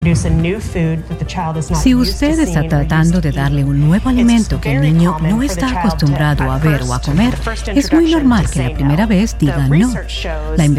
Si usted está tratando de darle un nuevo alimento que el niño no está acostumbrado a ver o a comer, es muy normal que la primera vez diga no. La